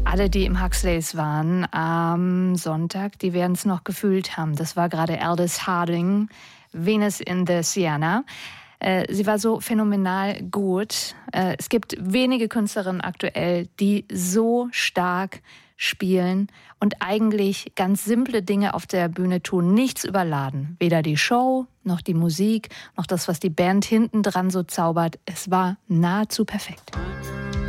Alle, die im Huxleys waren am Sonntag, die werden es noch gefühlt haben. Das war gerade Aldous Harding, Venus in the Sienna. Sie war so phänomenal gut. Es gibt wenige Künstlerinnen aktuell, die so stark spielen und eigentlich ganz simple Dinge auf der Bühne tun, nichts überladen. Weder die Show, noch die Musik, noch das, was die Band hinten dran so zaubert. Es war nahezu perfekt.